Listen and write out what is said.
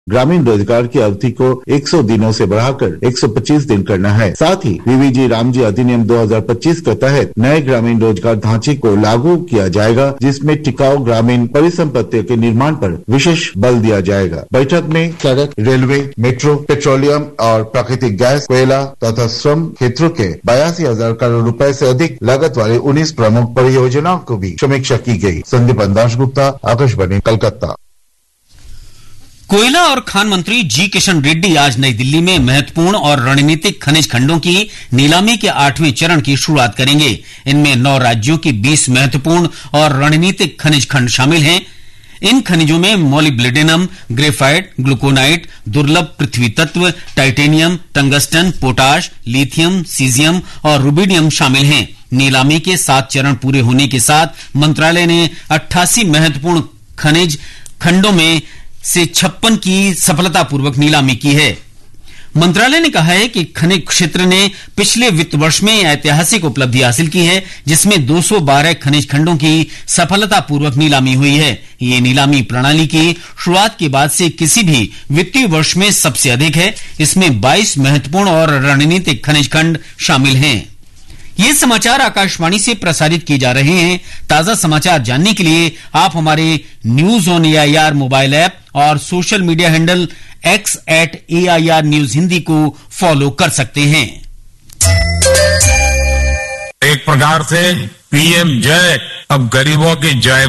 ग्रामीण रोजगार की अवधि को 100 दिनों से बढ़ाकर 125 दिन करना है। साथ ही वीवीजी रामजी अधिनियम 2025 के तहत नए ग्रामीण रोजगार ढांचे को लागू किया जाएगा, जिसमें टिकाऊ ग्रामीण परिसंपत्तियों के निर्माण पर विशेष बल दिया जाएगा। बैठक में सड़क, रेलवे, मेट्रो, पेट्रोलियम और प्राकृतिक गैस, कोयला तथा श्रम क्षेत्रों के 82,000 करोड़ रुपए से अधिक लागत वाले 19 प्रमुख परियोजनाओं को भी समीक्षा की गई। संदीप दासगुप्ता, आकाशवाणी, कलकत्ता। कोयला और खान मंत्री जी किशन रेड्डी आज नई दिल्ली में महत्वपूर्ण और रणनीतिक खनिज खंडों की नीलामी के 8वें चरण की शुरुआत करेंगे। इनमें 9 राज्यों की 20 महत्वपूर्ण और रणनीतिक खनिज खंड शामिल हैं। इन खनिजों में मोलिब्डेनम, ग्रेफाइट, ग्लूकोनाइट, दुर्लभ पृथ्वी तत्व, titanium, tungsten, potash, lithium, caesium और रुबिडियम शामिल हैं। नीलामी के 7 चरण पूरे होने के साथ मंत्रालय ने 88 महत्वपूर्ण खनिज खंडों में से 56 की सफलतापूर्वक नीलामी की है। मंत्रालय ने कहा है कि खनिज क्षेत्र ने पिछले वित्त वर्ष में ऐतिहासिक उपलब्धि हासिल की है, जिसमें 212 खनिज खंडों की सफलतापूर्वक नीलामी हुई है। ये नीलामी प्रणाली की शुरुआत के बाद से किसी भी वित्तीय वर्ष में सबसे अधिक है। इसमें 22 महत्वपूर्ण और रणनीतिक खनिज खंड शामिल हैं। ये समाचार आकाशवाणी से प्रसारित किए जा रहे हैं। ताजा समाचार जानने के लिए आप हमारे news on AIR mobile app और social media handle x@AIR news Hindi को फॉलो कर सकते हैं। एक प्रकार से पीएम जय अब गरीबों की जय